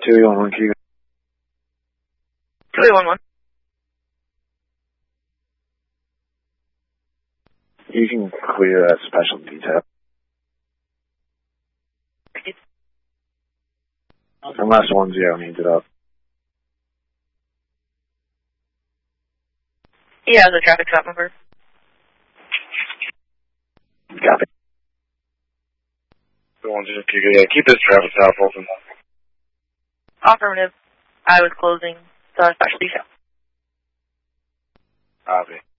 211, can you... 211. You can clear that special detail. Unless 10 needs it up. Yeah, the traffic stop number. Copy. 210, yeah, keep this traffic stop open. Affirmative. I was closing the special detail. Copy.